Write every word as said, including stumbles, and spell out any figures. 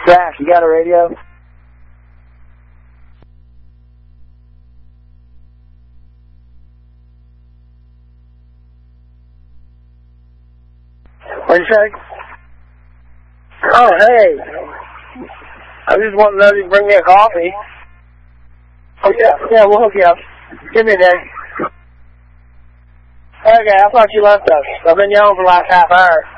Zach, you got a radio? What'd you say? Oh, hey. I just want to know if you can bring me a coffee. Oh, yeah, yeah, we'll hook you up. Give me a day. Okay, I thought you left us. I've been yelling for the last half hour.